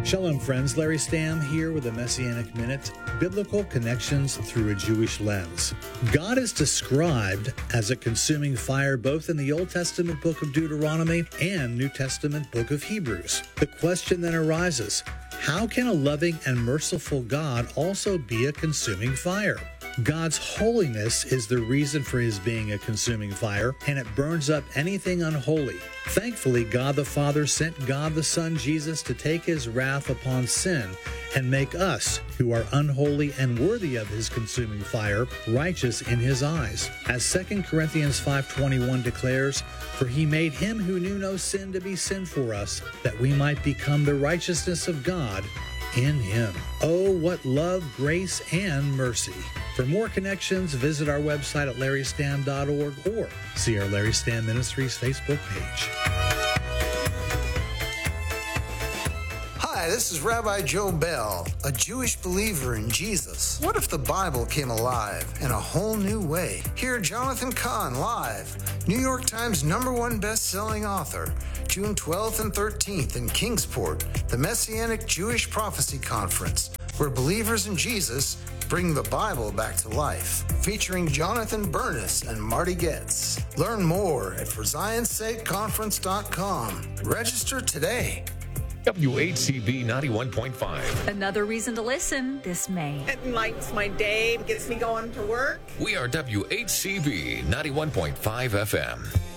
Shalom, friends. Larry Stamm here with a Messianic Minute, Biblical Connections Through a Jewish Lens. God is described as a consuming fire both in the Old Testament book of Deuteronomy and New Testament book of Hebrews. The question then arises, how can a loving and merciful God also be a consuming fire? God's holiness is the reason for his being a consuming fire, and it burns up anything unholy. Thankfully, God the Father sent God the Son, Jesus, to take his wrath upon sin and make us, who are unholy and worthy of his consuming fire, righteous in his eyes. As 2 Corinthians 5:21 declares, "For he made him who knew no sin to be sin for us, that we might become the righteousness of God in him." Oh, what love, grace, and mercy. For more connections, visit our website at larrystamm.org or see our Larry Stamm Ministries Facebook page. Hi, this is Rabbi Joe Bell, a Jewish believer in Jesus. What if the Bible came alive in a whole new way? Hear Jonathan Cahn live, New York Times #1 best-selling author, June 12th and 13th in Kingsport, the Messianic Jewish Prophecy Conference, where believers in Jesus bring the Bible back to life, featuring Jonathan Bernis and Marty Goetz. Learn more at ForZionSakeConference.com. Register today. WHCB 91.5. Another reason to listen this May. It enlightens my day, gets me going to work. We are WHCB 91.5 FM.